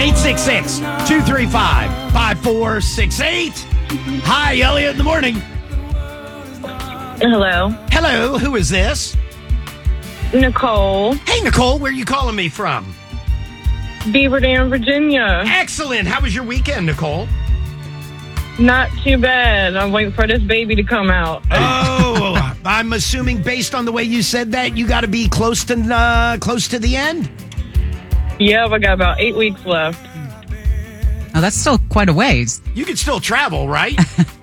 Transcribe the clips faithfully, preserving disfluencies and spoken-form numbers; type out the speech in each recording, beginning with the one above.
eight six six, two three five, five four six eight. Hi, Elliot in the morning. Hello. Hello, who is this? Nicole. Hey, Nicole, where are you calling me from? Beaver Dam, Virginia. Excellent. How was your weekend, Nicole? Not too bad. I'm waiting for this baby to come out. Oh, I'm assuming based on the way you said that, you got to be close to uh, close to the end? Yeah, I got about eight weeks left. Oh, that's still quite a ways. You can still travel, right?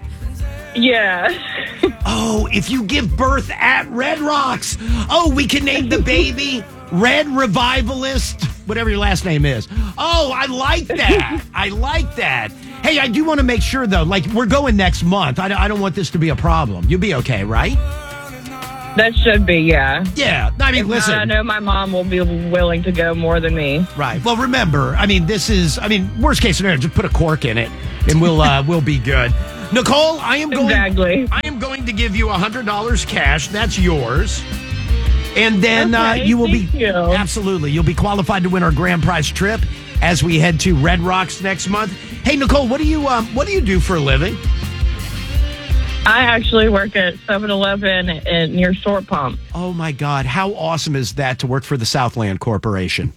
Yeah. Oh, if you give birth at Red Rocks. Oh, we can name the baby Red Revivalist, whatever your last name is. Oh, I like that. I like that. Hey, I do want to make sure, though, like, we're going next month. I, I don't want this to be a problem. You'll be okay, right? That should be, yeah. Yeah. I mean, If listen. not, I know my mom will be willing to go more than me. Right. Well, remember, I mean, this is, I mean, worst case scenario, just put a cork in it, and we'll uh, we'll be good. Nicole, I am going. Exactly. I am going to give you a hundred dollars cash. That's yours, and then uh, Okay, you will thank be you. absolutely. You'll be qualified to win our grand prize trip as we head to Red Rocks next month. Hey, Nicole, what do you um, what do you do for a living? I actually work at seven eleven at, near Short Pump. Oh my God, how awesome is that to work for the Southland Corporation?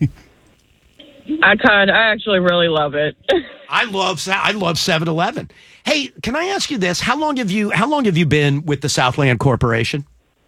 I kind I actually really love it. I love I love seven eleven. Hey, can I ask you this? How long have you how long have you been with the Southland Corporation?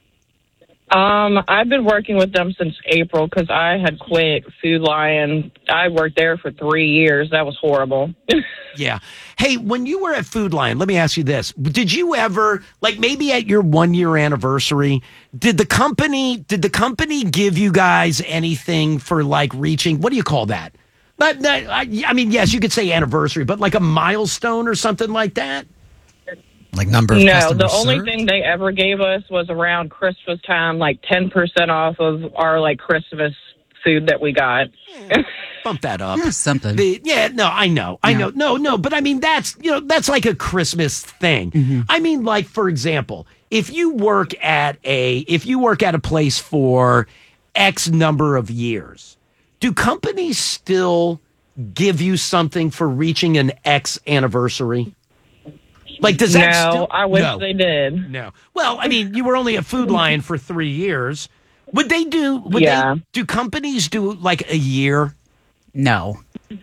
Um, I've been working with them since April because I had quit Food Lion. I worked there for three years. That was horrible. Yeah. Hey, when you were at Food Lion, let me ask you this. Did you ever, like maybe at your one year anniversary, did the company did the company give you guys anything for like reaching, what do you call that? Not, not, I, I mean, yes, you could say anniversary, but like a milestone or something like that? Like number of No, customers the only served? thing they ever gave us was around Christmas time, like ten percent off of our like Christmas food that we got. Bump that up. Yeah, something. The, yeah, no, I know. I Yeah. know. No, no, but I mean, that's, you know, that's like a Christmas thing. Mm-hmm. I mean, like, for example, if you work at a, if you work at a place for X number of years, do companies still give you something for reaching an X anniversary? Like, does that No, still? I wish no. they did. No. Well, I mean, you were only at Food Lion for three years. Would they do? Would Yeah. they, do companies do like a year? No.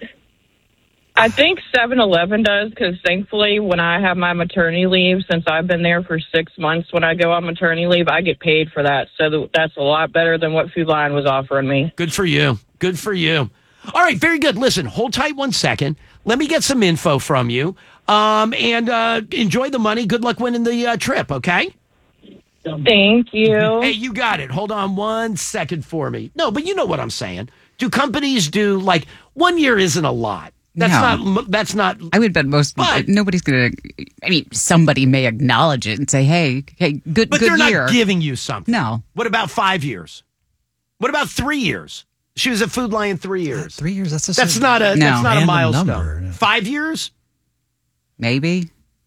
I think seven eleven does because thankfully when I have my maternity leave, since I've been there for six months, when I go on maternity leave, I get paid for that. So th- that's a lot better than what Food Lion was offering me. Good for you. Good for you. All right, very good. Listen, hold tight one second. Let me get some info from you. Um, and uh, enjoy the money. Good luck winning the uh, trip, okay? Thank you. Hey, you got it. Hold on one second for me. No, but you know what I'm saying. Do companies do, like, one year isn't a lot. That's No. not, that's not, I would bet most, But- nobody's going to, I mean, somebody may acknowledge it and say, hey, hey, good, but good they're year. not giving you something. No. What about five years? What about three years? She was at Food Lion three years. Three years, that's, a That's certain- not a, No. that's not a Random milestone. number. Five years? Maybe.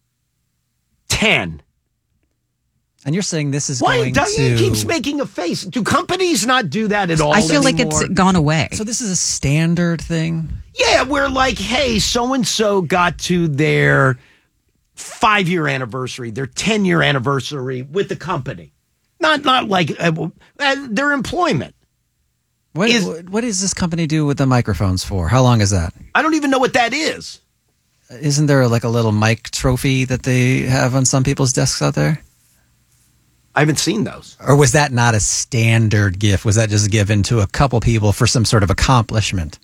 Ten. And you're saying this is Why? going Diane to... keeps making a face. Do companies not do that at all I feel like anymore? it's gone away. So this is a standard thing? Yeah, we're like, hey, so-and-so got to their five-year anniversary, their ten-year anniversary with the company. Not not like uh, uh, their employment. What, Is- what what does this company do with the microphones for? How long is that? I don't even know what that is. Isn't there like a little mic trophy that they have on some people's desks out there? I haven't seen those. Or was that not a standard gift? Was that just given to a couple people for some sort of accomplishment?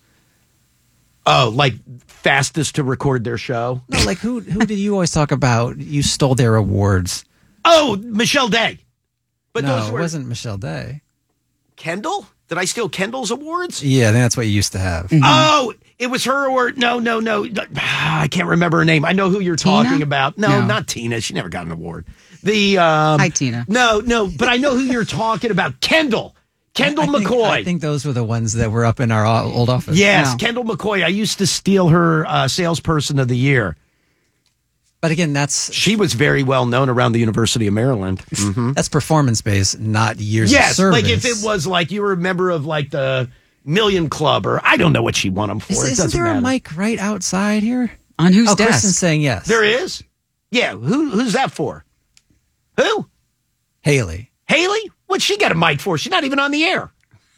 Oh, like fastest to record their show? No, like who who did you always talk about? You stole their awards. Oh, Michelle Day. But no, those it were wasn't Michelle Day. Kendall? Did I steal Kendall's awards? Yeah, I think that's what you used to have. Oh, it was her award. No, no, no. I can't remember her name. I know who you're Tina? talking about. No, No. not Tina. She never got an award. The um, Hi, Tina. No, no, but I know who you're talking about. Kendall. Kendall I think, McCoy. I think those were the ones that were up in our o- old office. yes, No. Kendall McCoy. I used to steal her uh, salesperson of the year. But again, that's She was very well known around the University of Maryland. Mhm. that's performance based, not years of Yes, service. like if it was like you were a member of like the million club, or I don't know what she won them for. Is, it isn't doesn't there matter. a mic right outside here? On whose Oh, desk? Kristen's saying yes. There is? Yeah. Who? Who's that for? Who? Haley. Haley? What's she got a mic for? She's not even on the air.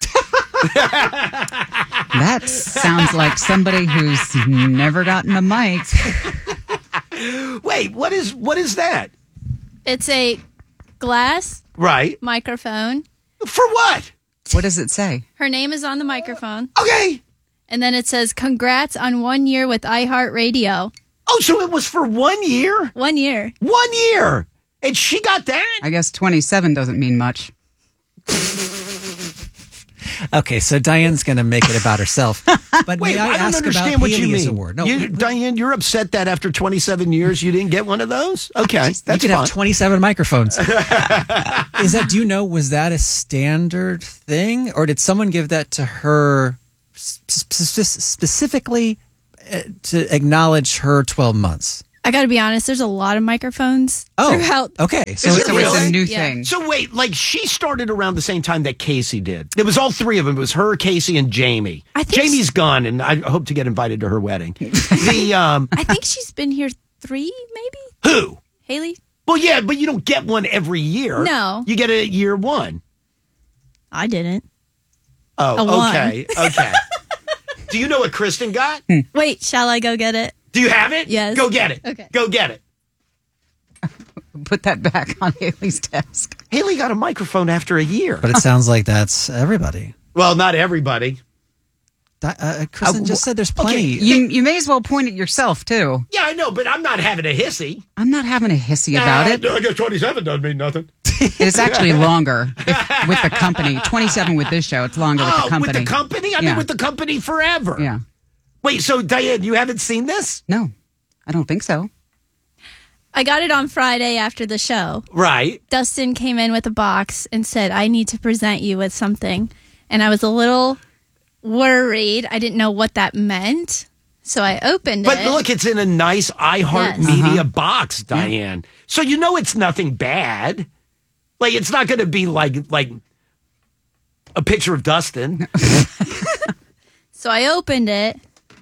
That sounds like somebody who's never gotten a mic. Wait, what is what is that? It's a glass Right. microphone. For what? What does it say? Her name is on the microphone. Okay. And then it says, congrats on one year with iHeartRadio. Oh, so it was for one year? One year. One year. And she got that? I guess twenty-seven doesn't mean much. Okay, so Diane's going to make it about herself. But Wait, may I, I, don't ask understand about what you Haley's mean. award? No, You- we- Diane, you're upset that after twenty-seven years you didn't get one of those? Okay, you that's could fine. have twenty-seven microphones. Is that? Do you know? Was that a standard thing, or did someone give that to her sp- sp- specifically uh, to acknowledge her twelve months? I got to be honest, there's a lot of microphones Oh, throughout. okay. So Is it's it So it's really? a new Yeah. thing. So wait, like she started around the same time that Casey did. It was all three of them. It was her, Casey, and Jamie. I think Jamie's gone, and I hope to get invited to her wedding. The um, I think she's been here three, maybe? who? Haley? Well, yeah, but you don't get one every year. No. you get it at year one. I didn't. Oh, A one. okay, okay. Do you know what Kristen got? Wait, shall I go get it? Do you have it? Yes. Go get it. Okay. Go get it. Put that back on Haley's desk. Haley got a microphone after a year. But it sounds like that's everybody. Well, not everybody. That, uh, Kristen Uh, just said there's plenty. You you may as well point at yourself too. Yeah, I know, but I'm not having a hissy. I'm not having a hissy about it. I guess twenty-seven doesn't mean nothing. It's actually longer if, with the company. twenty-seven with this show. It's longer with Oh, the company. with the company? I've Yeah. been with the company forever. Yeah. Wait, so Diane, you haven't seen this? No, I don't think so. I got it on Friday after the show. Right. Dustin came in with a box and said, I need to present you with something. And I was a little worried. I didn't know what that meant. So I opened But it. look, it's in a nice iHeart Yes. Media Uh-huh. box, Diane. So you know it's nothing bad. Like it's not going to be like like a picture of Dustin. So I opened it.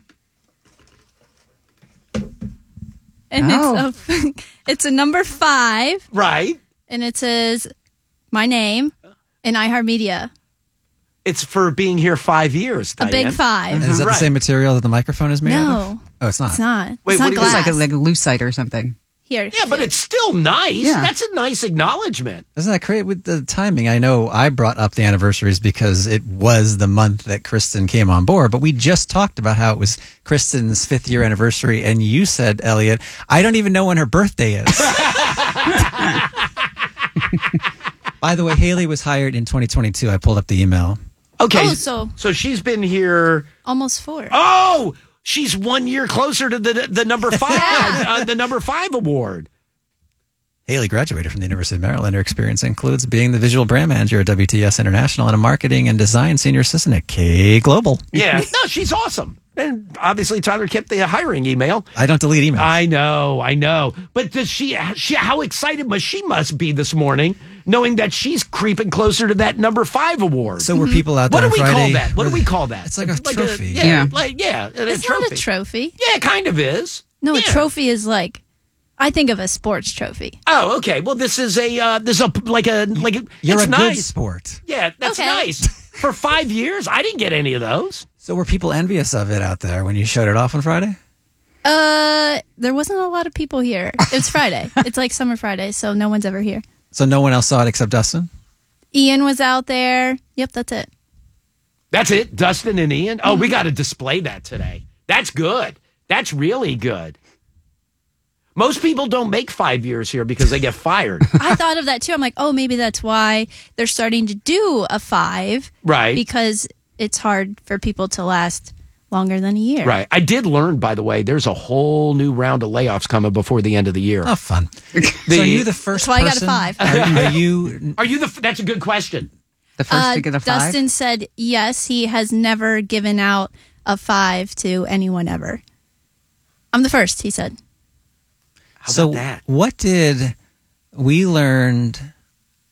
And Oh. it's a it's a number five, Right. and it says my name in iHeartMedia. It's for being here five years, A Diane. big five. And is that Right. the same material that the microphone is made out of? No, Oh, it's not. it's not. Wait, it's what not do you- glass. It's like a, like a lucite or something. Here. Yeah, but it's still nice. Yeah. That's a nice acknowledgement. Isn't that great with the timing? I know I brought up the anniversaries because it was the month that Kristen came on board, but we just talked about how it was Kristen's fifth year anniversary, and you said, Elliot, I don't even know when her birthday is. By the way, Haley was hired in twenty twenty-two. I pulled up the email. Okay. Oh, so- so she's been here. almost four. Oh, she's one year closer to the the number five, uh, the number five award. Haley graduated from the University of Maryland. Her experience includes being the visual brand manager at W T S International and a marketing and design senior assistant at K Global. Yeah, no, she's awesome. And obviously, Tyler kept the hiring email. I don't delete emails. I know, I know. But does she, she? How excited must she must be this morning, knowing that she's creeping closer to that number five award? so were people out what there do we on Friday? call that? What do we call that? It's like a trophy. yeah, Yeah. like yeah, a it's trophy. not a trophy. Yeah, it kind of is. No, Yeah. a trophy is like, I think of a sports trophy. Oh, okay. Well, this is a uh, this is a like a like a, You're it's a good nice. sport. Yeah, that's Okay. nice. For five years, I didn't get any of those. So were people envious of it out there when you showed it off on Friday? Uh, there wasn't a lot of people here. It's Friday. It's like summer Friday, so no one's ever here. So no one else saw it except Dustin? Ian was out there. Yep, that's it. That's it, Dustin and Ian. Oh, we got to display that today. That's good. That's really good. Most people don't make five years here because they get fired. I thought of that too. I'm like, oh, maybe that's why they're starting to do a five, Right. because it's hard for people to last longer than a year. Right. I did learn, by the way, there's a whole new round of layoffs coming before the end of the year. Oh, fun. so are you the first That's why I got a person? five. Are, are you... Are you the? That's a good question. The first Uh, to get a five. Dustin said yes, he has never given out a five to anyone ever. I'm the first, he said. How so about that? what did... We learned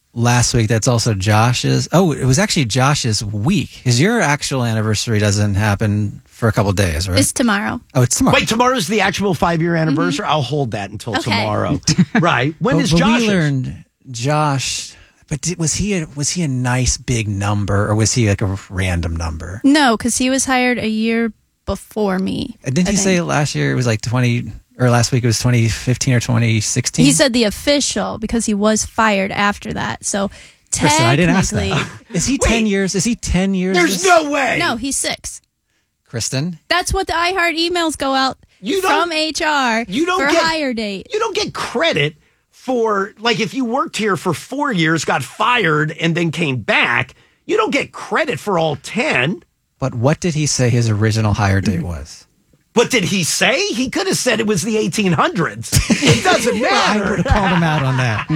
last week. That's also Josh's. Oh, it was actually Josh's week. Because your actual anniversary doesn't happen for a couple days, right? It's tomorrow. Oh, it's tomorrow. Wait, tomorrow's the actual five year anniversary? I'll hold that until Okay. tomorrow. Right. When but, is but Josh's? we learned Josh. But did, was he a, was he a nice big number, or was he like a random number? No, because he was hired a year before me. And didn't I he think. say last year it was like twenty, or last week it was twenty fifteen or twenty sixteen? He said the official because he was fired after that. So Kristen, I didn't ask technically, that. Is he ten years? Is he ten years? There's this- no way. no, he's six. Kristen? That's what the iHeart emails go out You don't- from H R you don't for get- hire date. You don't get credit for, like, if you worked here for four years, got fired, and then came back, you don't get credit for all ten. But what did he say his original hire date was? What did he say? He could have said it was the eighteen hundreds. It doesn't I matter. would have called him out on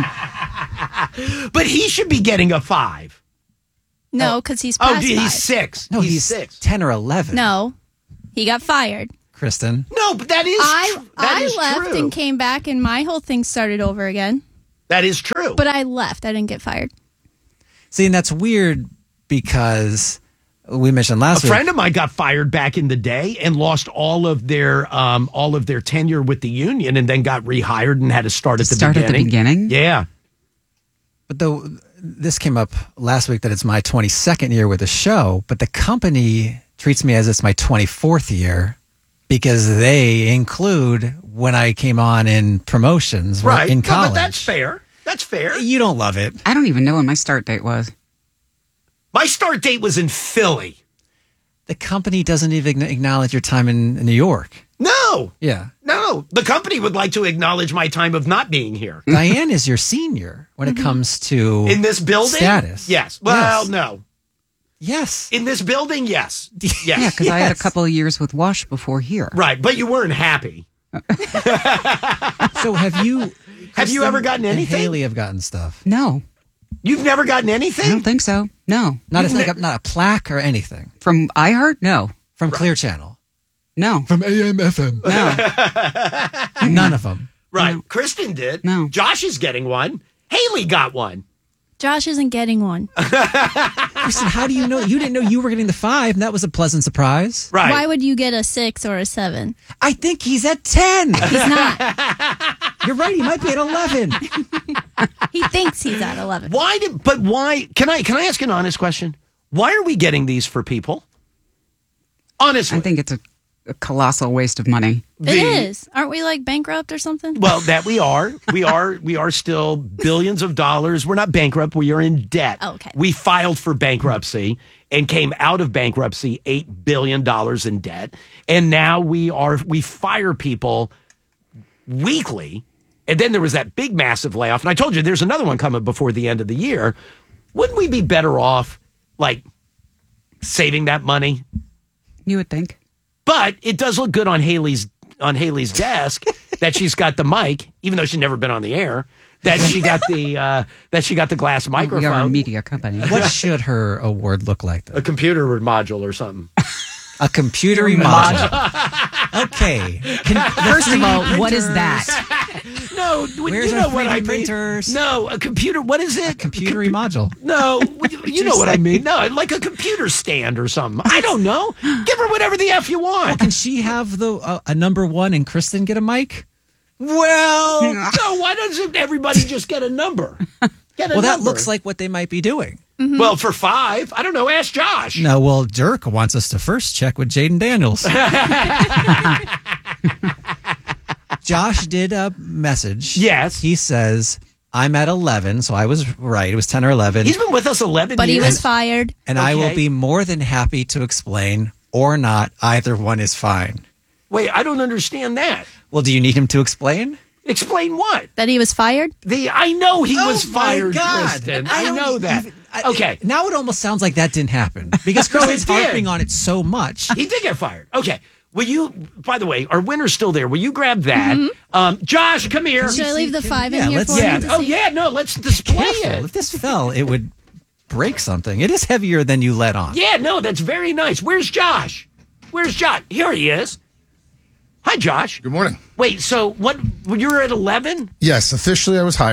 that. But he should be getting a five. No, because he's Oh, past he's five. six. No, he's, six. ten or eleven. No, he got fired. Kristen. No, but that is I tr- that I is left true. and came back, and my whole thing started over again. That is true. But I left. I didn't get fired. See, and that's weird because we mentioned a last week. friend of mine got fired back in the day and lost all of their um, all of their tenure with the union, and then got rehired and had to start at the Start at the beginning. beginning? Yeah. But though this came up last week that it's my twenty-second year with the show, but the company treats me as it's my twenty-fourth year because they include when I came on in promotions Right. in No, college. but that's fair. That's fair. You don't love it. I don't even know when my start date was. My start date was in Philly. The company doesn't even acknowledge your time in, in New York. No. Yeah. No. The company would like to acknowledge my time of not being here. Diane is your senior when it comes to In this building? status. Yes. Well, Yes. no. Yes. In this building, yes. Yes. Yeah, because I had a Yes. couple of years with Wash before here. Right. But you weren't happy. So have you Have you Kristen ever gotten and anything? Haley have gotten stuff. No, You've never gotten I anything? don't think so. No. Not a, like a, not a plaque or anything From iHeart? No. from Clear Channel. No. From A M F M. No. None of them. Right. Kristen did. No. Josh is getting one. Haley got one. Josh isn't getting one. Kristen, how do you know? You didn't know you were getting the five, and that was a pleasant surprise. Right. Why would you get a six or a seven? I think he's at ten. He's not. You're right. He might be at eleven. He thinks he's at eleven. Why did but why can I can I ask an honest question? Why are we getting these for people? Honestly. I think it's a, a colossal waste of money. It The- is. Aren't we like bankrupt or something? Well, that we are. We are we are still billions of dollars. We're not bankrupt, we are in debt. Oh, okay. We filed for bankruptcy and came out of bankruptcy eight billion dollars in debt. And now we are we fire people weekly. And then there was that big massive layoff. And I told you there's another one coming before the end of the year. Wouldn't we be better off like saving that money? You would think. But it does look good on Haley's on Haley's desk that she's got the mic, even though she's never been on the air. That she got the uh, that she got the glass We are a microphone, media company. What should her award look like? a Then? computer module or something. A computer module. Okay. Can, First of all, what is that? No, Where's you our know what I three D mean. printers? No, a computer. What is it? computery module. No, you know what I mean. No, like a computer stand or something. I don't know. Give her whatever the f you want. Can she have the uh, a number one and Kristen get a mic? Well, no. Why doesn't everybody just get a number? Get a Well, that number. looks like what they might be doing. Well, for five, I don't know. Ask Josh. No, well, Dirk wants us to first check with Jaden Daniels. Josh did a message. Yes. He says, I'm at eleven, so I was right. It was ten or eleven. He's been with us eleven But he years. was fired. and I will Okay. be more than happy to explain or not. Either one is fine. Wait, I don't understand that. Well, do you need him to explain? Explain what? That he was fired? The I know he was Oh, my fired, God. Kristen. I I, don't know that. even- I- okay. Now it almost sounds like that didn't happen because No, Kristen's it did. harping on it so much. He did get fired. Okay. Will you, by the way, our winner's still there. Will you grab that? Um, Josh, come here. Should I leave the five Yeah, in here let's- for Yeah. him to Oh, see? yeah. No, let's display Careful. it. If this fell, it would break something. It is heavier than you let on. Yeah, no, that's very nice. Where's Josh? Where's Josh? Here he is. Hi, Josh. Good morning. Wait, so what? When you were at eleven? Yes, officially I was hired.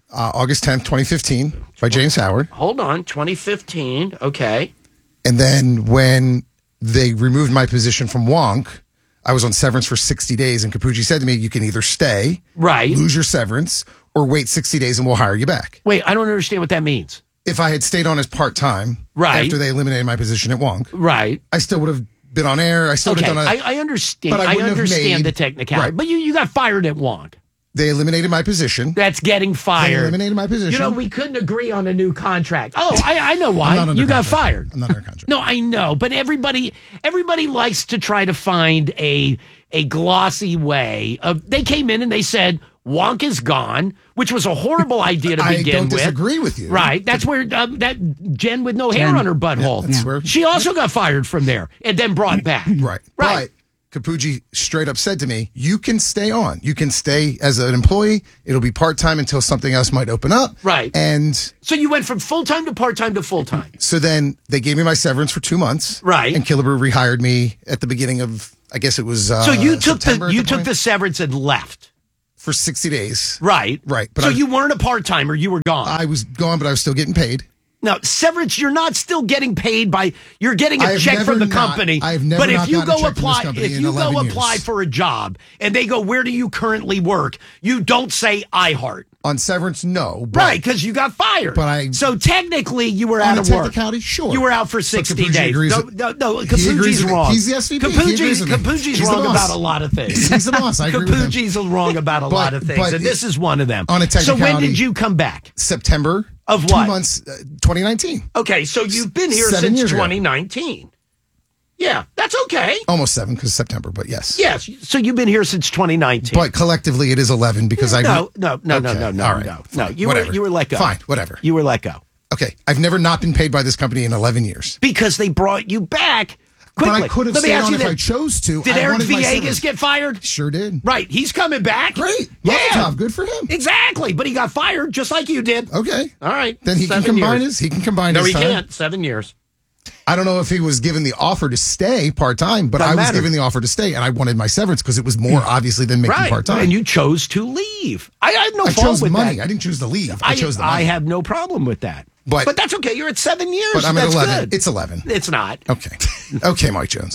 uh, August tenth, twenty fifteen, by James Howard. Hold on, twenty fifteen. Okay. And then when they removed my position from Wonk, I was on severance for sixty days, and Capucci said to me, you can either stay, Right. lose your severance, or wait sixty days and we'll hire you back. Wait, I don't understand what that means. If I had stayed on as part-time Right. after they eliminated my position at Wonk, Right. I still would have been on air. I still would Okay, have done a, I, I understand. but I I, wouldn't have understand made- the technicality. Right. But you, you got fired at Wonk. They eliminated my position. That's getting They fired. eliminated my position. You know, we couldn't agree on a new contract. Oh, I, I know I'm why. not under You got contract. fired. I'm not under contract. No, I know, but everybody everybody likes to try to find a a glossy way of. They came in and they said Wonk is gone, which was a horrible idea to I begin don't with. disagree with you. Right. That's where um, that Jen with no hair Jen. on her butthole. that's where- She also got fired from there and then brought back. Right. Right. But Capucci straight up said to me, you can stay on. You can stay as an employee. It'll be part-time until something else might open up. Right. And So you went from full time to part time to full time. so then they gave me my severance for two months. Right. And Killebrew rehired me at the beginning of, I guess it was uh, So you took September the at you the took point, the severance and left. for sixty days. Right. Right, but so I- you weren't a part timer. You were gone. I was gone, but I was still getting paid. Now, severance, you're not still getting paid by, you're getting a I have check never from the not- company. I have never but if not you gotten a go check from this apply, company if in you go eleven years. apply for a job and they go, where do you currently work? You don't say iHeart. On severance, no. But Right, because you got fired. But I- so technically, you were On out a of work. technicality, sure. You were out for So sixty Capucci days. agrees No, with- no, no. He agrees Capucci's with me. wrong. He's the S V P. He Capucci's, agrees with me. Capucci's He's the wrong boss. about a lot of things. He's the boss. I agree with him. Capucci's wrong about a But- lot of things, but and this it- is one of them. on a so when technicality- did you come back? September Of two what? months, uh, twenty nineteen. Okay, so you've been here Seven since years ago. twenty nineteen. Yeah, that's okay. Almost seven because September, but yes. Yes, so you've been here since twenty nineteen. But collectively, it is eleven because I no, no, no, no, Okay, no, no, all right, no, no. fine, You whatever. were you were let go. Fine, whatever. You were let go Okay, I've never not been paid by this company in eleven years. because they brought you back quickly. But I could have Let me stayed ask on you if I this. chose to. Did I Eric wanted my Villegas severance. get fired? Sure did. Right, he's coming back. Great. Yeah, Mazel tov. Good for him. exactly. But he got fired just like you did. Okay. All right, Then he can seven combine years. his. He can combine No, his he time. can't. Seven years. I don't know if he was given the offer to stay part time, but Doesn't I was matter. given the offer to stay, and I wanted my severance because it was more obviously than making Right, part time. and you chose to leave. I, I have no I fault chose with money. that. I didn't choose to leave. I, chose the I money. have no problem with that. But- but that's okay. You're at seven years. but I'm That's at eleven. Good. It's eleven. It's not. Okay. Okay, Mike Jones.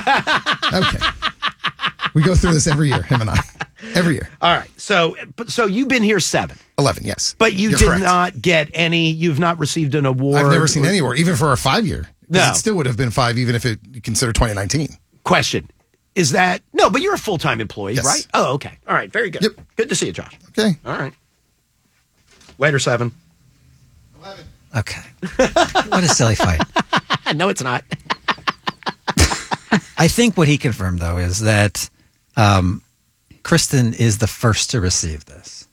Okay. We go through this every year, him and I. Every year. All right. So, but so you've been here seven, eleven, yes. but you You're did correct. not get any. You've not received an award. I've never seen or- any award, even for a five year. No. It still would have been five, even if it you consider twenty nineteen. Question: Is that no? But you're a full time employee, Yes. right? Oh, okay. All right. Very good. Yep. Good to see you, Josh. Okay. All right. Later, seven. Okay. What a silly fight. no, it's not. I think what he confirmed, though, is that um, Kristen is the first to receive this.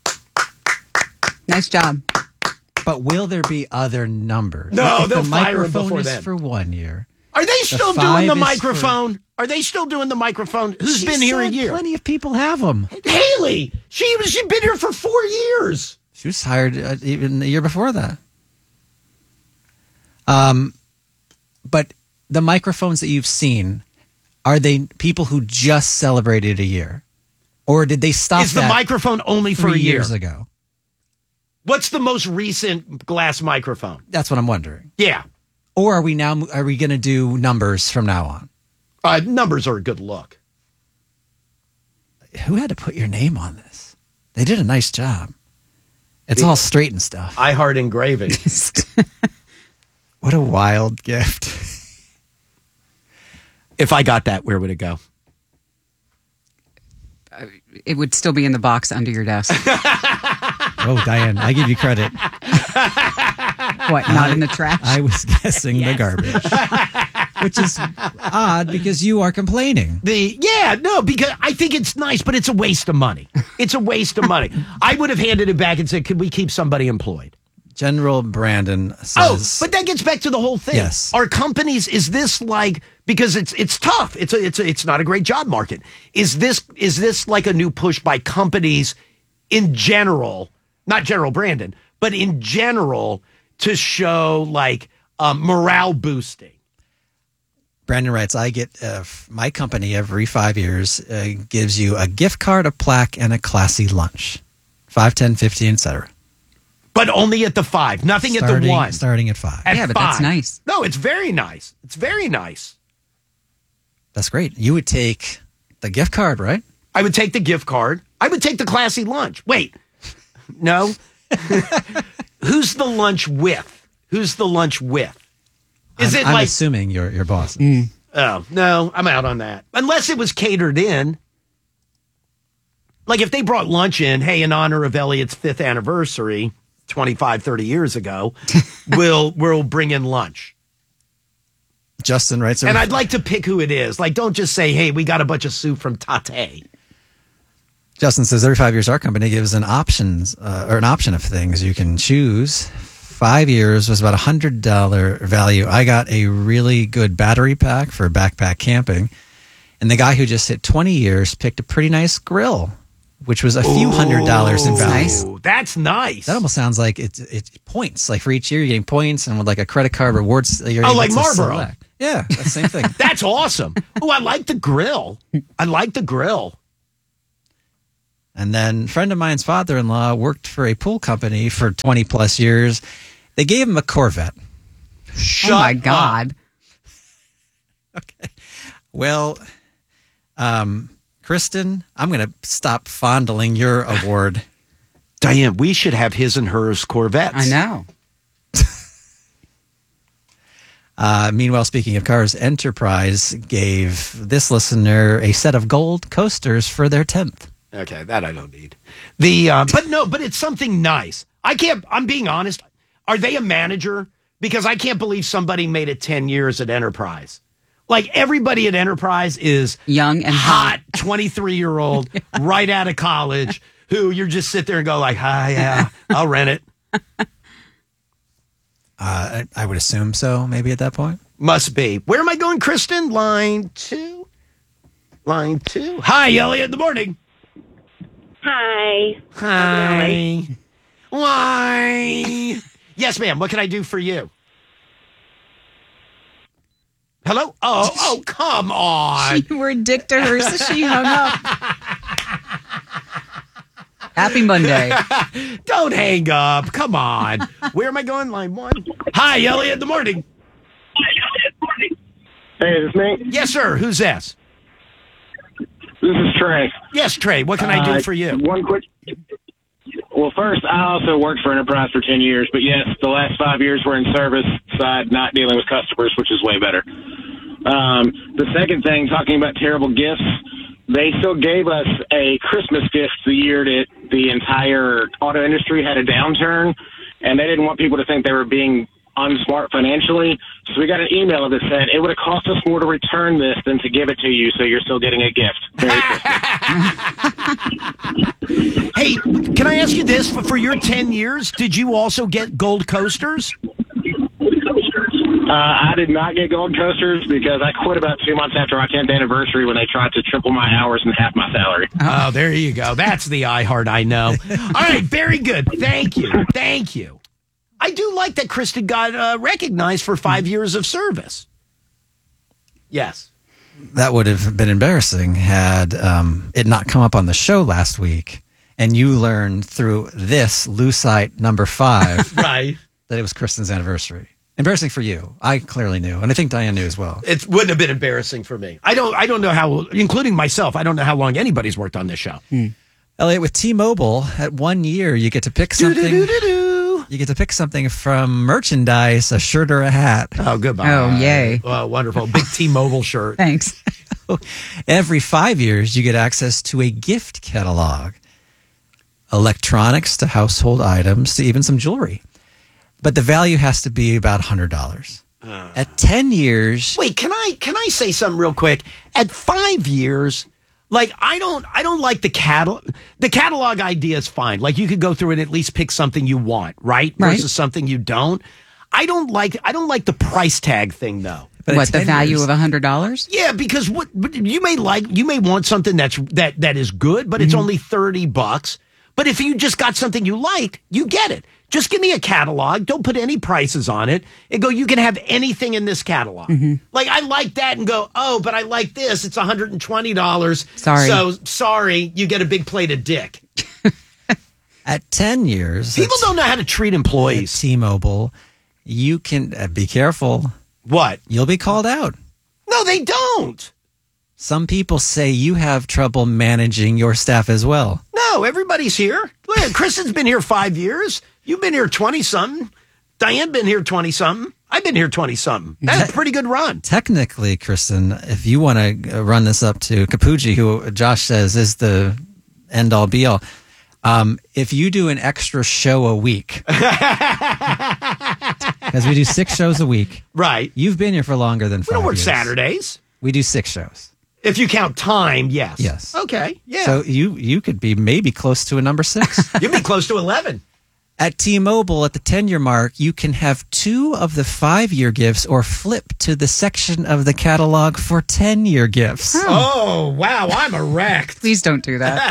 Nice job. But will there be other numbers? No, If they'll the fire him microphone before is then. for one year. Are they still doing five the is microphone? Are they still doing the microphone? Who's She been here a said year? Plenty of people have them. Haley. She was. She's been here for four years. She was hired uh, even the year before that. Um, but the microphones that you've seen, are they people who just celebrated a year, or did they stop? Is the that microphone only for three a year? years ago? What's the most recent glass microphone? That's what I'm wondering. Yeah. Or are we now? Are we going to do numbers from now on? Uh, numbers are a good look. Who had to put your name on this? They did a nice job. It's all straight and stuff. I Heart Engraving. What a wild gift. If I got that, where would it go? It would still be in the box under your desk. Oh, Diane, I give you credit. What, not in the trash? I was guessing the garbage, which is odd because you are complaining. The yeah, no, because I think it's nice, but it's a waste of money. It's a waste of money. I would have handed it back and said, "Could we keep somebody employed?" General Brandon Oh, says, but that gets back to the whole thing. Yes. Are companies, is this like, because it's it's tough. It's a, it's a, it's not a great job market. Is this is this like a new push by companies in general, not General Brandon, but in general to show like um, morale boosting? Brandon writes, I get uh, my company every five years uh, gives you a gift card, a plaque, and a classy lunch. five, ten, fifteen, et cetera. But only at the five, nothing at the Starting, one. starting at five. At Yeah, but that's five. nice. No, it's very nice. It's very nice. That's great. You would take the gift card, right? I would take the gift card. I would take the classy lunch. Wait, no. Who's the lunch with? Who's the lunch with? Is I'm, it I'm like? assuming your your boss. Oh no, I'm out on that. Unless it was catered in. Like if they brought lunch in, hey, in honor of Elliot's fifth anniversary, twenty-five, thirty years ago, we'll we'll bring in lunch. Justin writes, And I'd like to pick who it is. Like, don't just say, hey, we got a bunch of soup from Tate. Justin says every five years our company gives an options uh, or an option of things you can choose. Five years was about a hundred dollar value. I got a really good battery pack for backpack camping, and the guy who just hit twenty years picked a pretty nice grill, which was a few hundred dollars in value. nice. Ooh, that's nice. That almost sounds like it's it's points. Like for each year, you're getting points, and with like a credit card rewards. You're Oh, able like to Marlboro. select. Yeah, that's the same thing. That's awesome. Oh, I like the grill. I like the grill. And then a friend of mine's father-in-law worked for a pool company for twenty plus years. They gave him a Corvette. Shut oh my up. God. Okay. Well, um, Kristen, I'm going to stop fondling your award. Diane, we should have his and hers Corvettes. I know. Uh, meanwhile, speaking of cars, Enterprise gave this listener a set of gold coasters for their tenth. Okay, that I don't need. The uh, but no, but it's something nice. I can't. I'm being honest. Are they a manager? Because I can't believe somebody made it ten years at Enterprise. Like everybody at Enterprise is Young and hot, twenty-three year old, right out of college. Who you're just sit there and go like, "Hi, yeah, I'll rent it." Uh, I, I would assume so, maybe at that point. Must be. Where am I going, Kristen? Line two. Line two. Hi, Elliot. In the morning. Hi. Hi. Why? Yes, ma'am. What can I do for you? Hello? Oh, oh, come on. You were a dick to her, so she hung up. Happy Monday. Don't hang up. Come on. Where am I going? Line one. Hi, Elliot. In the morning. Hey, is this me? Yes, sir. Who's this? This is Trey. Yes, Trey. What can I do Uh, for you? One quick. Well, first, I also worked for Enterprise for ten years, but yes, the last five years were in service side, not dealing with customers, which is way better. Um, the second thing, talking about terrible gifts, they still gave us a Christmas gift the year that the entire auto industry had a downturn, and they didn't want people to think they were being unsmart financially. So we got an email that said it would have cost us more to return this than to give it to you, so you're still getting a gift. Merry Christmas. Hey, can I ask you this? For, for your ten years, did you also get gold coasters? Uh, I did not get gold coasters because I quit about two months after our tenth anniversary when they tried to triple my hours and half my salary. Oh, there you go. That's the iHeart I know. All right, very good. Thank you. Thank you. I do like that Kristen got uh, recognized for five years of service. Yes. That would have been embarrassing had um, it not come up on the show last week, and you learned through this Lucite number five Right. that it was Kristen's anniversary. Embarrassing for you. I clearly knew, and I think Diane knew as well. It wouldn't have been embarrassing for me. I don't I don't know how, including myself, I don't know how long anybody's worked on this show. Elliot, with T-Mobile, at one year, you get to pick something. Do-do-do-do-do. You get to pick something from merchandise, a shirt or a hat. Oh, goodbye. Oh, yay. Oh, wonderful. Big T-Mobile shirt. Thanks. Every five years, you get access to a gift catalog. Electronics to household items to even some jewelry. But the value has to be about one hundred dollars. Uh, At ten years... Wait, can I can I say something real quick? At five years, like I don't I don't like the catalog. The catalog idea is fine. Like you could go through and at least pick something you want, right? Right. Versus something you don't. I don't like I don't like the price tag thing though. But at What, the ten value years- of one hundred dollars? Yeah, because what but you may like you may want something that's that that is good, but it's only thirty bucks. But if you just got something you liked, you get it. Just give me a catalog. Don't put any prices on it. And go, you can have anything in this catalog. Like, I like that and go, oh, but I like this. It's one hundred twenty dollars. Sorry. So, sorry, you get a big plate of dick. At ten years, People at- don't know how to treat at employees. T-Mobile, you can uh, be careful. What? You'll be called out. No, they don't. Some people say you have trouble managing your staff as well. No, everybody's here. Look, Kristen's been here five years. You've been here twenty-something. Diane been here twenty-something. I've been here twenty-something. That's a pretty good run. Technically, Kristen, if you want to run this up to Capucci, who Josh says is the end-all, be-all, um, if you do an extra show a week, because we do six shows a week, Right. you've been here for longer than We five don't work years. Saturdays. We do six shows. If you count time, yes. Yes. Okay. Yeah. So you you could be maybe close to a number six. You'd be close to eleven. At T-Mobile, at the ten-year mark, you can have two of the five-year gifts or flip to the section of the catalog for ten-year gifts. Oh, wow. I'm erect. Please don't do that.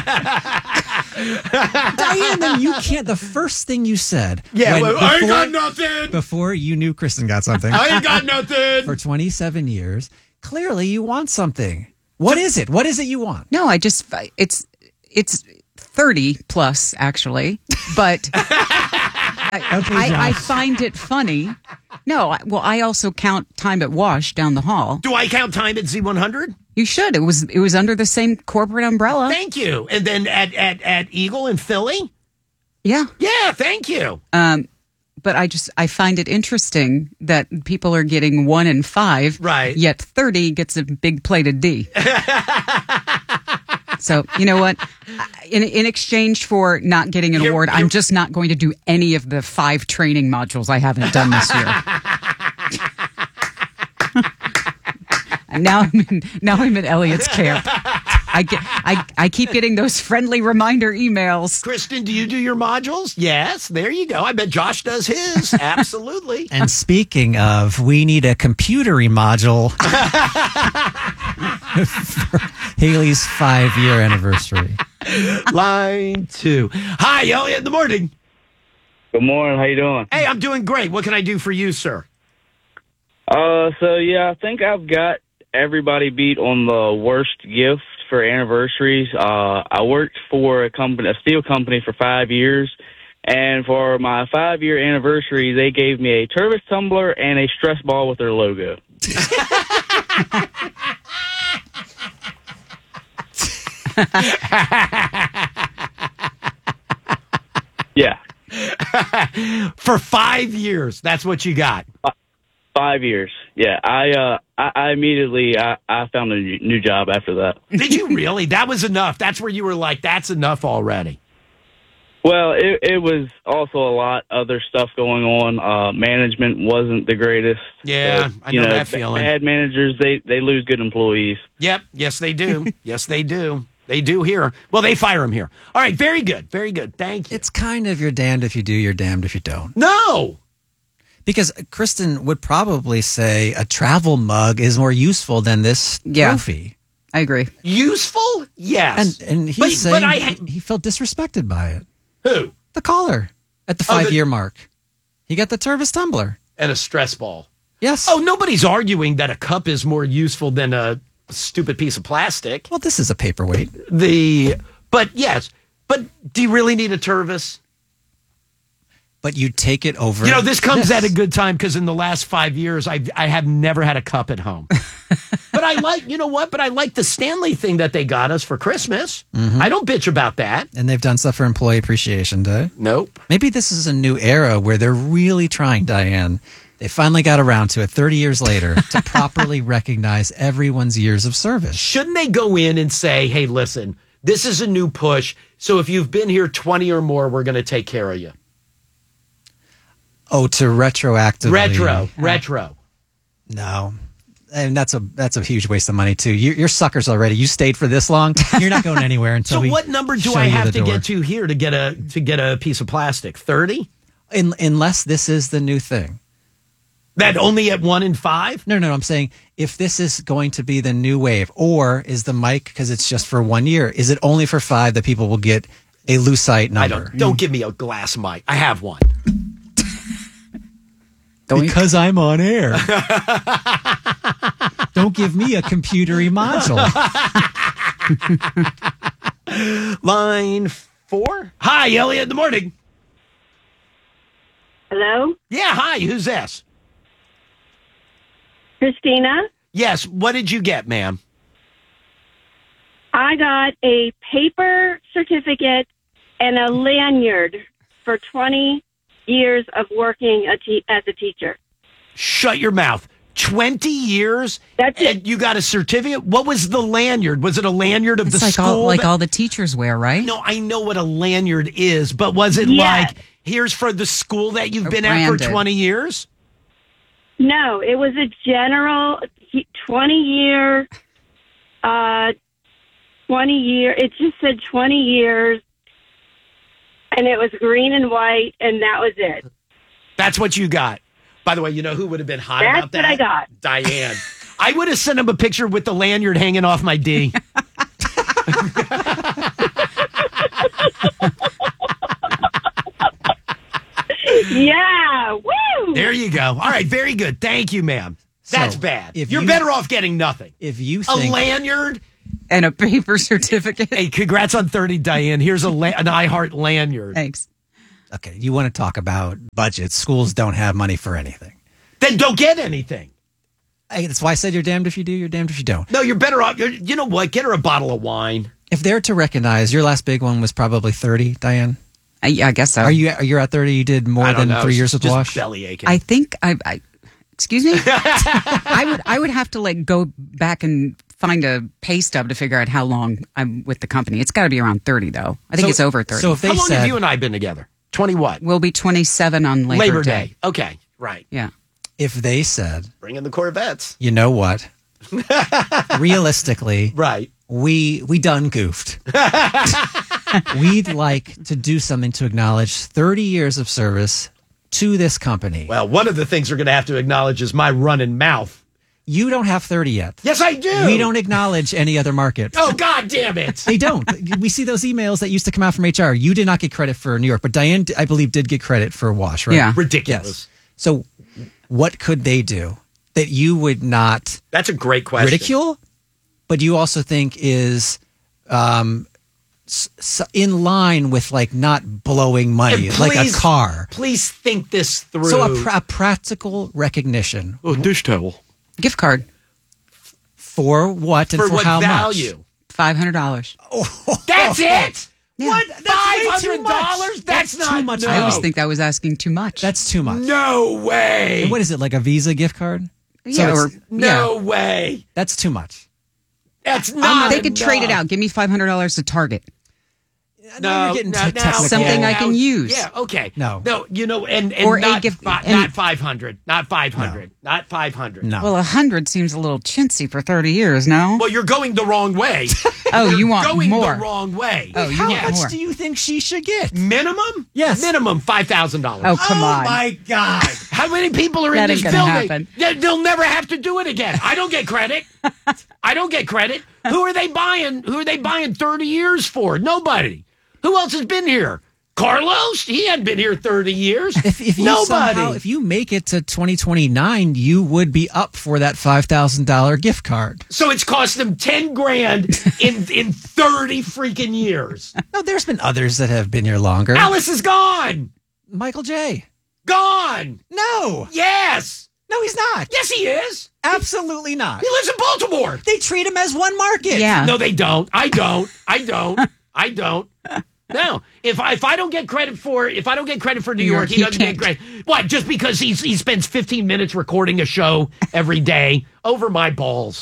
Diane, then you can't. The first thing you said, Yeah. when- well, I ain't before, got nothing. before you knew Kristen got something I ain't got nothing. for twenty-seven years, clearly you want something. What is it? What is it you want? No, I just it's it's thirty plus actually, but I, I, I find it funny. No, I, well, I also count time at Wash down the hall. Do I count time at Z one hundred? You should. It was it was under the same corporate umbrella. Thank you. And then at, at, at Eagle in Philly? Yeah. Yeah, thank you. Um, but I just I find it interesting that people are getting one and five, Right. Yet thirty gets a big plated D. So you know what? In in exchange for not getting an You're- award, you're- I'm just not going to do any of the five training modules I haven't done this year. And now I'm in, now I'm in Elliot's camp. I get I I keep getting those friendly reminder emails. Kristen, do you do your modules? Yes, there you go. I bet Josh does his. Absolutely. And speaking of, we need a computery module for Haley's five-year anniversary. Line two. Hi, Elliot in the morning. Good morning. How you doing? Hey, I'm doing great. What can I do for you, sir? Uh, so yeah, I think I've got everybody beat on the worst gift for anniversaries. Uh, I worked for a company, a steel company, for five years, and for my five-year anniversary, they gave me a Tervis tumbler and a stress ball with their logo. Yeah. For five years, that's what you got. Five years. Yeah. I, uh, I, I immediately, I, I found a new new job after that. Did you really? That was enough. That's where you were like, that's enough already. Well, it, it was also a lot other stuff going on. Uh, management wasn't the greatest. Yeah, I know that feeling. Bad managers, they, they lose good employees. Yep. Yes, they do. Yes, they do. They do here. Well, they fire him here. All right. Very good. Very good. Thank you. It's kind of you're damned if you do, you're damned if you don't. No. Because Kristen would probably say a travel mug is more useful than this Yeah. trophy. I agree. Useful? Yes. And and he's But- saying but I- he, he felt disrespected by it. Who? The caller at the Oh, the- five year mark. He got the Tervis tumbler. And a stress ball. Yes. Oh, nobody's arguing that a cup is more useful than a stupid piece of plastic. Well, this is a paperweight. The but yes, but do you really need a Tervis? But you take it over. You know, this comes at a good time because in the last five years, I I have never had a cup at home. But I like, you know what? But I like the Stanley thing that they got us for Christmas. I don't bitch about that. And they've done stuff for Employee Appreciation Day. Nope. Maybe this is a new era where they're really trying, Diane. They finally got around to it thirty years later to properly recognize everyone's years of service. Shouldn't they go in and say, hey, listen, this is a new push. So if you've been here twenty or more, we're going to take care of you. Oh, to retroactively. Retro, retro. No. And that's a that's a huge waste of money too. You, you're suckers already. You stayed for this long. You're not going anywhere until So we what number do show I you have the to door. get to here to get a to get a piece of plastic? thirty? In, unless this is the new thing. That only at one in five? No, no, no. I'm saying if this is going to be the new wave, or is the mic because it's just for one year? Is it only for five that people will get a Lucite number? I don't. Don't give me a glass mic. I have one. Because I'm on air. Don't give me a computery module. Line four. Hi, Elliot. In the morning. Hello? Yeah, hi. Who's this? Christina? Yes. What did you get, ma'am? I got a paper certificate and a lanyard for twenty years of working a te- as a teacher. Shut your mouth. twenty years? That's it. And you got a certificate? What was the lanyard? Was it a lanyard of It's the like school? all like that- all the teachers wear, right? No, I know what a lanyard is, but was it Yes. like, here's for the school that you've Or been at for branded. twenty years? No, it was a general twenty-year, uh, twenty year. It just said twenty years, and it was green and white, and that was it. That's what you got. By the way, you know who would have been hot That's about that? what I got. Diane. I would have sent him a picture with the lanyard hanging off my D. Yeah, woo! There you go. All right, very good. Thank you, ma'am. That's So, bad. if You're you- better off getting nothing. If you A think lanyard? And a paper certificate. Hey, congrats on thirty, Diane. Here's a la- an iHeart lanyard. Thanks. okay, you want to talk about budgets? Schools don't have money for anything. Then don't get anything. I, that's why I said you're damned if you do, you're damned if you don't. No, you're better off. You're, you know what? Get her a bottle of wine. If they're to recognize, your last big one was probably thirty, Diane. I, I guess so. Are you? You're at thirty. You did more I don't than know. three years with Just Wash. belly aching. I think I, I excuse me. I would I would have to like go back and find a pay stub to figure out how long I'm with the company. It's got to be around thirty though. I think So- it's over thirty. So if they How long said, have you and I been together? twenty what? we'll be twenty-seven on Labor, Labor Day. Day. Okay, right. Yeah. if they said, Bring in the Corvettes. you know what? Realistically, Right. we we done goofed. We'd like to do something to acknowledge thirty years of service to this company. Well, one of the things we're going to have to acknowledge is my running mouth. You don't have thirty yet. Yes, I do. We don't acknowledge any other market. Oh, God damn it. They don't. We see those emails that used to come out from H R. You did not get credit for New York, but Diane, I believe, did get credit for Wash, right? Yeah. Ridiculous. Yes. So, what could they do that you would not That's a great question. ridicule, but you also think is um, s- s- in line with like not blowing money, And like a please- car? Please think this through. So, a, pr- a practical recognition oh, dish towel. Gift card, for what and For for, what how value? five hundred dollars. That's it? Yeah. What? That's Five way too hundred dollars? much. That's, That's not too much. No. I always think that was asking too much. That's too much. No way. And what is it, like a Visa gift card? yeah, so or it's- No way. That's too much. That's Um, not. they could trade it enough. out. Give me five hundred dollars to Target. No, you're getting no, te- no, technical. Something I now- can use. Yeah, okay. No. no, you know, and, and Or a not, gift- fi- and- not five hundred, not five hundred, not five hundred. No. Well, a hundred seems a little chintzy for thirty years. No. Well, you're going the wrong way. Oh, You're you want going more. the wrong way. Oh, you How want much more. do you think she should get? Minimum? Yes. Minimum five thousand dollars. Oh, come on. my God. How many people are That in ain't this gonna building? happen. They- They'll never have to do it again. I don't get credit. I don't get credit. Who are they buying? Who are they buying thirty years for? Nobody. Who else has been here? Carlos? He hadn't been here thirty years. If, if you Nobody. somehow, if you make it to twenty twenty-nine, you would be up for that five thousand dollars gift card. So it's cost them ten grand in in thirty freaking years. No, there's been others that have been here longer. Alice is gone. Michael J. Gone. No. Yes. No, he's not. Yes, he is. Absolutely not. He lives in Baltimore. They treat him as one market. Yeah. No, they don't. I don't. I don't. I don't. No. If I if I don't get credit for if I don't get credit for New New York, York, he he doesn't get can't. credit. What? Just because he's he spends fifteen minutes recording a show every day over my balls.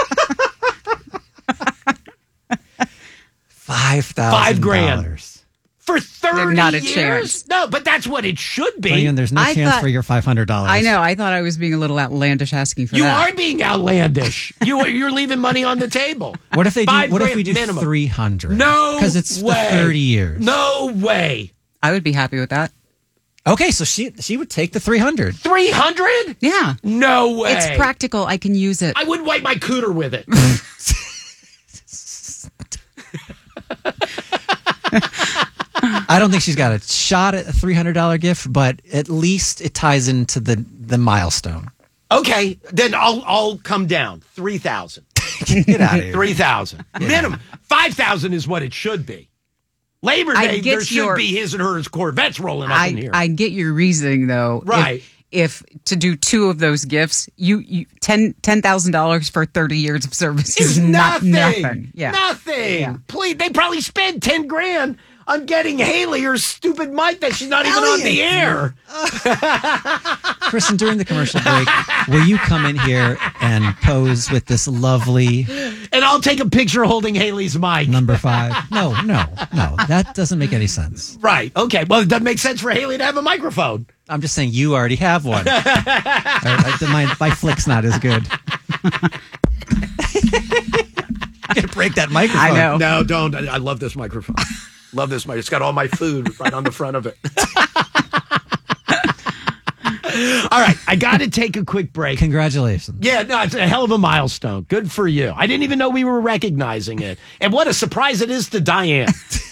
Five thousand Five grand. For thirty not a years? chance. No, but that's what it should be. Diane, there's no I chance thought- for your five hundred dollars. I know. I thought I was being a little outlandish asking for You that. are being outlandish. you are, you're leaving money on the table. What if they do? Five What if grand we do minimum. three hundred? No, because it's way. the thirty years. No way. I would be happy with that. Okay, so she she would take the three hundred. Three hundred? Yeah. No way. It's practical. I can use it. I wouldn't wipe my cooter with it. I don't think she's got a shot at a three hundred dollar gift, but at least it ties into the the milestone. Okay, then I'll I'll come down three thousand. Get out of here. Three thousand minimum. Five thousand is what it should be. Labor I Day, get there should your- be his and hers Corvettes rolling up I, in here. I get your reasoning though. If- Right. If, to do two of those gifts, you, you ten ten thousand dollars for thirty years of service is It's not nothing. nothing. Yeah. Nothing. Yeah. Please, they probably spend ten grand on getting Haley her stupid mic that she's not even on the air. Kristen, during the commercial break, will you come in here and pose with this lovely And I'll take a picture holding Haley's mic. number five? No, no, no. That doesn't make any sense. Right. Okay. Well, it doesn't make sense for Haley to have a microphone. I'm just saying you already have one. Or, uh, my, my flick's not as good. I'm going to break that microphone. I know. No, don't. I, I love this microphone. Love this mic. It's got all my food right on the front of it. All right. I got to take a quick break. Congratulations. Yeah, no, it's a hell of a milestone. Good for you. I didn't even know we were recognizing it. And what a surprise it is to Diane.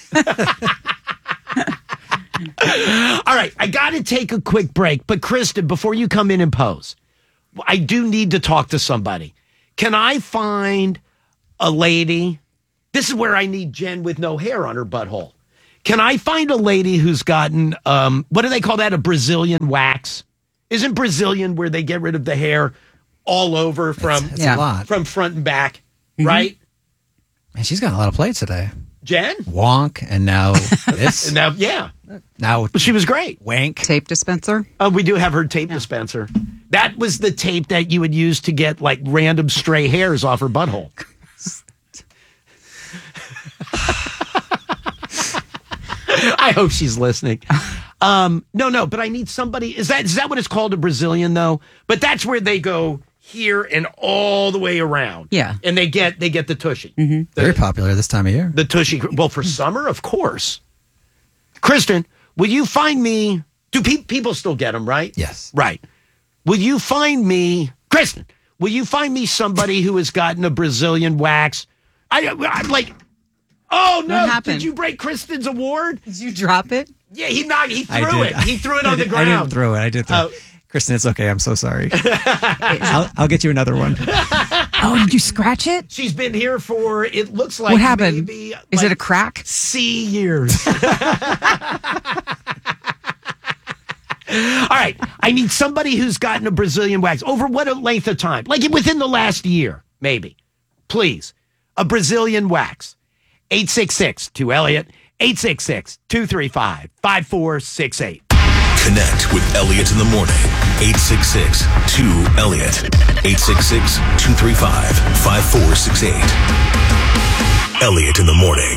All right, I got to take a quick break. But Kristen, before you come in and pose, I do need to talk to somebody. Can I find a lady? This is where I need Jen with no hair on her butthole. Can I find a lady who's gotten, um, what do they call that, a Brazilian wax? Isn't Brazilian where they get rid of the hair all over from, It's, it's a lot. from front and back, right? And she's got a lot of plates today. Jen? Wonk, and now this. And now, yeah. Now She was great. wank. Tape dispenser. Oh, we do have her tape dispenser. That was the tape that you would use to get like random stray hairs off her butthole. I hope she's listening. Um, no, no, but I need somebody. Is that is that what it's called, a Brazilian though? But that's where they go here and all the way around. Yeah. and they get they get the tushy. Mm-hmm. The, Very popular this time of year. the tushy. Well, for summer, of course. Kristen, will you find me? Do pe- people still get them? Right. Yes. Right. Will you find me, Kristen? Will you find me somebody who has gotten a Brazilian wax? I, I'm like, oh no! What happened? Did you break Kristen's award? Did you drop it? Yeah, he knocked. He I threw did. it. He threw it I on the did- ground. I didn't throw it. I did throw Oh. it. Kristen, it's okay. I'm so sorry. I'll, I'll get you another one. Oh, did you scratch it? She's been here for, it looks like What happened? maybe Is like it a crack? C years. All right. I need somebody who's gotten a Brazilian wax over what a length of time? Like within the last year, maybe. Please. A Brazilian wax. eight six six two Elliot. eight six six two three five five four six eight. Connect with Elliot in the morning. eight six six two Elliot. eight six six two three five five four six eight. Elliot in the morning.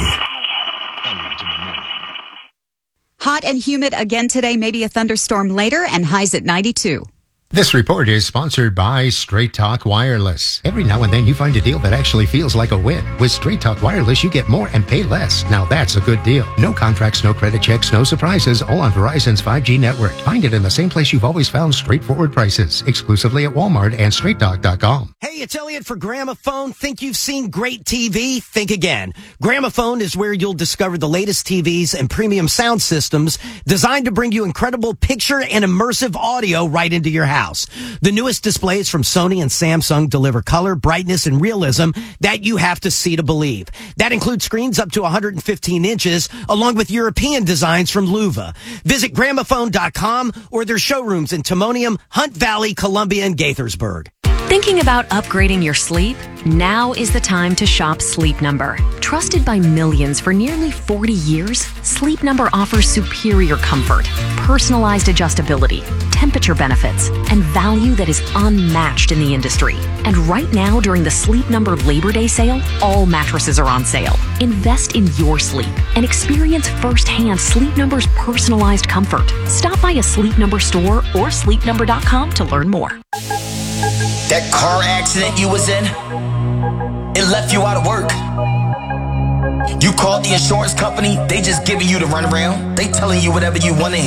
Hot and humid again today, maybe a thunderstorm later, and highs at ninety-two. This report is sponsored by Straight Talk Wireless. Every now and then you find a deal that actually feels like a win. With Straight Talk Wireless, you get more and pay less. Now that's a good deal. No contracts, no credit checks, no surprises, all on Verizon's five G network. Find it in the same place you've always found straightforward prices, exclusively at Walmart and straight talk dot com. Hey, it's Elliot for Gramophone. Think you've seen great T V? Think again. Gramophone is where you'll discover the latest T Vs and premium sound systems designed to bring you incredible picture and immersive audio right into your house. The newest displays from Sony and Samsung deliver color, brightness, and realism that you have to see to believe. That includes screens up to one hundred fifteen inches, along with European designs from Luva. Visit gramophone dot com or their showrooms in Timonium, Hunt Valley, Columbia, and Gaithersburg. Thinking about upgrading your sleep? Now is the time to shop Sleep Number. Trusted by millions for nearly forty years, Sleep Number offers superior comfort, personalized adjustability, temperature benefits, and value that is unmatched in the industry. And right now, during the Sleep Number Labor Day sale, all mattresses are on sale. Invest in your sleep and experience firsthand Sleep Number's personalized comfort. Stop by a Sleep Number store or sleep number dot com to learn more. That car accident you was in, it left you out of work. You called the insurance company, they just giving you the runaround. They telling you whatever you want to hear.